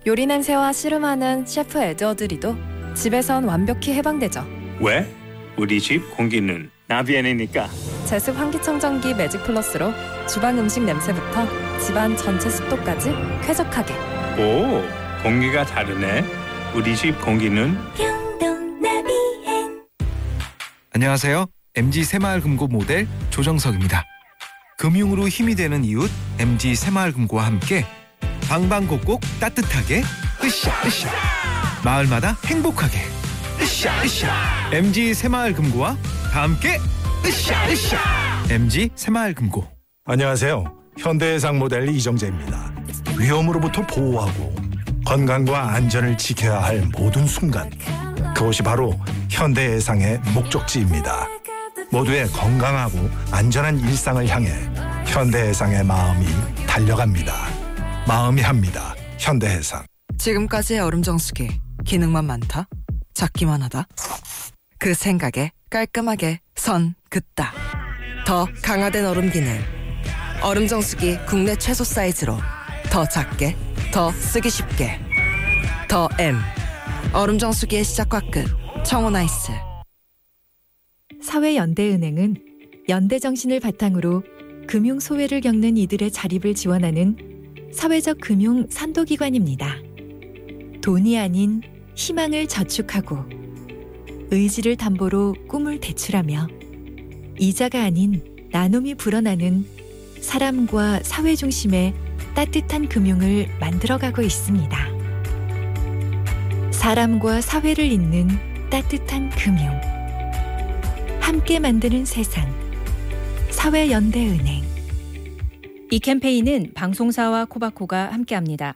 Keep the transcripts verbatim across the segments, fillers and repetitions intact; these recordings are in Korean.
요리 냄새와 씨름하는 셰프 에드워드리도 집에선 완벽히 해방되죠. 왜? 우리 집 공기는 나비엔이니까. 제습 환기청정기 매직 플러스로 주방 음식 냄새부터 집안 전체 습도까지 쾌적하게. 오, 공기가 다르네. 우리 집 공기는 평동나비엔. 안녕하세요. 엠지 새마을금고 모델 조정석입니다. 금융으로 힘이 되는 이웃 엠지 새마을금고와 함께 방방곡곡 따뜻하게 으쌰 으쌰 마을마다 행복하게 으쌰 으쌰 엠지 새마을금고와 함께 으쌰 으쌰 엠지 새마을금고. 안녕하세요. 현대해상 모델 이정재입니다. 위험으로부터 보호하고 건강과 안전을 지켜야 할 모든 순간, 그것이 바로 현대해상의 목적지입니다. 모두의 건강하고 안전한 일상을 향해 현대해상의 마음이 달려갑니다. 마음이 합니다. 현대해상. 지금까지의 얼음 정수기 기능만 많다, 작기만 하다. 그 생각에 깔끔하게 선 긋다. 더 강화된 얼음 기능. 얼음 정수기 국내 최소 사이즈로 더 작게, 더 쓰기 쉽게. 더 M. 얼음 정수기의 시작과 끝. 청호나이스. 사회연대은행은 연대 정신을 바탕으로 금융 소외를 겪는 이들의 자립을 지원하는 사회적 금융 선도기관입니다. 돈이 아닌 희망을 저축하고 의지를 담보로 꿈을 대출하며 이자가 아닌 나눔이 불어나는 사람과 사회 중심의 따뜻한 금융을 만들어가고 있습니다. 사람과 사회를 잇는 따뜻한 금융. 함께 만드는 세상. 사회연대은행. 이 캠페인은 방송사와 코바코가 함께합니다.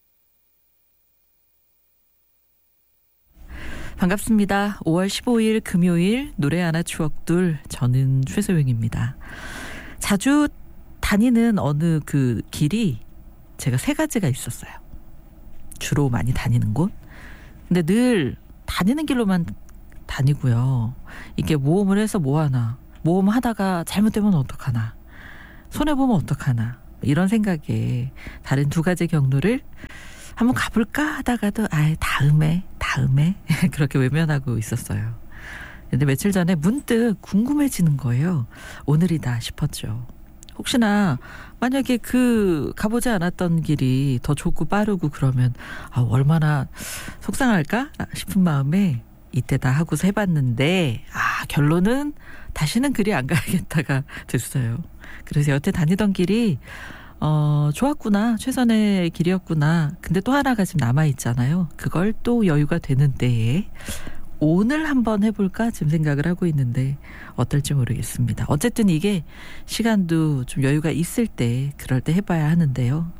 반갑습니다. 오월 십오일 금요일 노래 하나 추억둘, 저는 최소영입니다. 자주 다니는 어느 그 길이 제가 세 가지가 있었어요. 주로 많이 다니는 곳. 근데 늘 다니는 길로만 다니고요. 이게 모험을 해서 뭐하나, 모험하다가 잘못되면 어떡하나, 손해보면 어떡하나, 이런 생각에 다른 두 가지 경로를 한번 가볼까 하다가도 아예 다음에 다음에 그렇게 외면하고 있었어요. 근데 며칠 전에 문득 궁금해지는 거예요. 오늘이다 싶었죠. 혹시나 만약에 그 가보지 않았던 길이 더 좁고 빠르고 그러면 아, 얼마나 속상할까 싶은 마음에 이때다 하고서 해봤는데, 아, 결론은 다시는 그리 안 가야겠다가 됐어요. 그래서 여태 다니던 길이 어, 좋았구나, 최선의 길이었구나. 근데 또 하나가 지금 남아있잖아요. 그걸 또 여유가 되는 때에 오늘 한번 해볼까 지금 생각을 하고 있는데 어떨지 모르겠습니다. 어쨌든 이게 시간도 좀 여유가 있을 때, 그럴 때 해봐야 하는데요.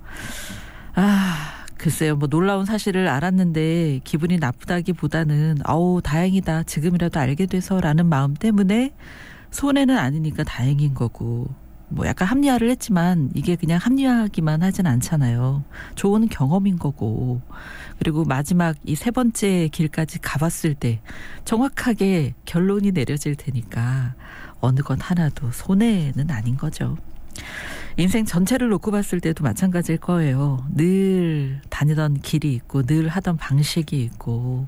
아, 글쎄요, 뭐 놀라운 사실을 알았는데 기분이 나쁘다기보다는 아우 다행이다, 지금이라도 알게 돼서라는 마음 때문에 손해는 아니니까 다행인 거고, 뭐 약간 합리화를 했지만 이게 그냥 합리화하기만 하진 않잖아요. 좋은 경험인 거고, 그리고 마지막 이 세 번째 길까지 가봤을 때 정확하게 결론이 내려질 테니까 어느 것 하나도 손해는 아닌 거죠. 인생 전체를 놓고 봤을 때도 마찬가지일 거예요. 늘 다니던 길이 있고 늘 하던 방식이 있고,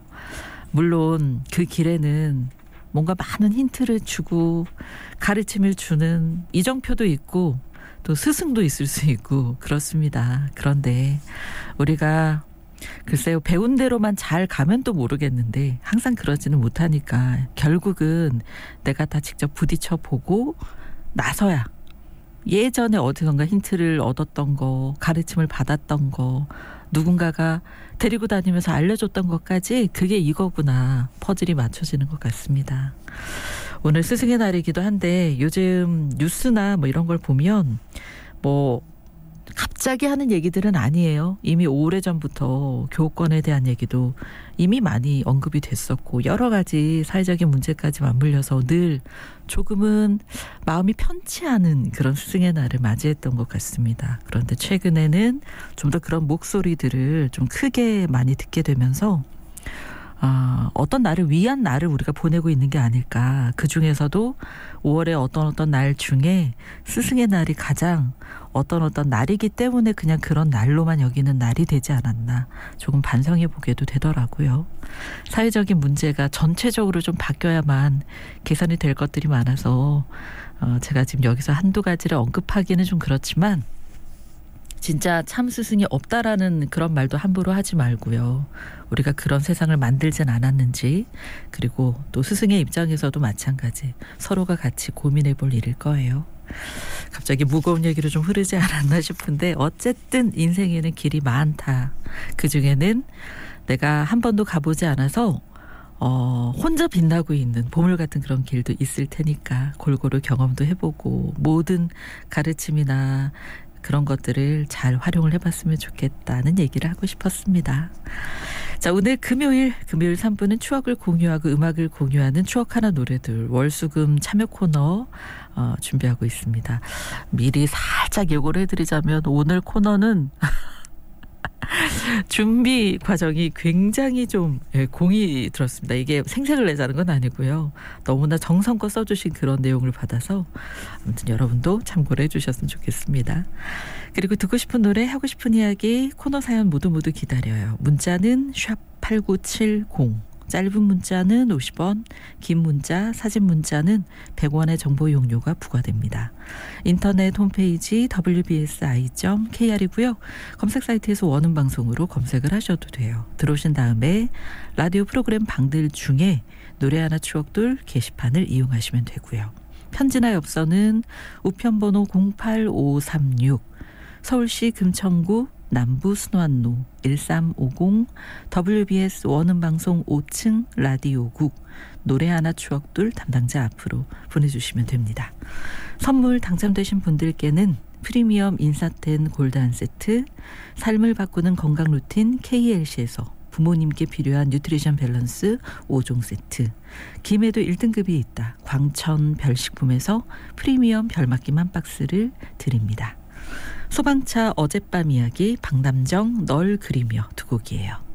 물론 그 길에는 뭔가 많은 힌트를 주고 가르침을 주는 이정표도 있고 또 스승도 있을 수 있고 그렇습니다. 그런데 우리가 글쎄요, 배운 대로만 잘 가면 또 모르겠는데 항상 그러지는 못하니까 결국은 내가 다 직접 부딪혀 보고 나서야, 예전에 어디선가 힌트를 얻었던 거, 가르침을 받았던 거, 누군가가 데리고 다니면서 알려줬던 것까지 그게 이거구나, 퍼즐이 맞춰지는 것 같습니다. 오늘 스승의 날이기도 한데 요즘 뉴스나 뭐 이런 걸 보면 뭐 갑자기 하는 얘기들은 아니에요. 이미 오래전부터 교권에 대한 얘기도 이미 많이 언급이 됐었고 여러 가지 사회적인 문제까지 맞물려서 늘 조금은 마음이 편치 않은 그런 스승의 날을 맞이했던 것 같습니다. 그런데 최근에는 좀 더 그런 목소리들을 좀 크게 많이 듣게 되면서 아, 어떤 날을 위한 날을 우리가 보내고 있는 게 아닐까. 그중에서도 오월의 어떤 어떤 날 중에 스승의 날이 가장 어떤 어떤 날이기 때문에 그냥 그런 날로만 여기는 날이 되지 않았나 조금 반성해 보게도 되더라고요. 사회적인 문제가 전체적으로 좀 바뀌어야만 개선이 될 것들이 많아서 어, 제가 지금 여기서 한두 가지를 언급하기는 좀 그렇지만 진짜 참 스승이 없다라는 그런 말도 함부로 하지 말고요. 우리가 그런 세상을 만들진 않았는지, 그리고 또 스승의 입장에서도 마찬가지 서로가 같이 고민해 볼 일일 거예요. 갑자기 무거운 얘기로 좀 흐르지 않았나 싶은데 어쨌든 인생에는 길이 많다. 그중에는 내가 한 번도 가보지 않아서 어, 혼자 빛나고 있는 보물 같은 그런 길도 있을 테니까 골고루 경험도 해보고 모든 가르침이나 그런 것들을 잘 활용을 해봤으면 좋겠다는 얘기를 하고 싶었습니다. 자, 오늘 금요일 금요일 삼 부는 추억을 공유하고 음악을 공유하는 추억하나 노래들 월수금 참여 코너 어, 준비하고 있습니다. 미리 살짝 예고를 해드리자면 오늘 코너는 준비 과정이 굉장히 좀 예, 공이 들었습니다. 이게 생색을 내자는 건 아니고요. 너무나 정성껏 써주신 그런 내용을 받아서 아무튼 여러분도 참고를 해주셨으면 좋겠습니다. 그리고 듣고 싶은 노래, 하고 싶은 이야기, 코너 사연 모두 모두 기다려요. 문자는 샵 팔구칠공, 짧은 문자는 오십 원, 긴 문자, 사진 문자는 백 원의 정보 이용료가 부과됩니다. 인터넷 홈페이지 더블유 비 에스 아이 점 케이 알이고요. 검색 사이트에서 원음 방송으로 검색을 하셔도 돼요. 들어오신 다음에 라디오 프로그램 방들 중에 노래 하나 추억들 게시판을 이용하시면 되고요. 편지나 엽서는 우편번호 공팔오삼육, 서울시 금천구 남부 순환로 일삼오공, 더블유 비 에스 원음방송 오 층 라디오국, 노래 하나 추억들 담당자 앞으로 보내주시면 됩니다. 선물 당첨되신 분들께는 프리미엄 인사텐 골드 한 세트, 삶을 바꾸는 건강 루틴 케이 엘 씨에서 부모님께 필요한 뉴트리션 밸런스 오 종 세트, 김에도 일 등급이 있다 광천 별식품에서 프리미엄 별맛김 한 박스를 드립니다. 소방차 어젯밤 이야기, 박남정 널 그리며 두 곡이에요.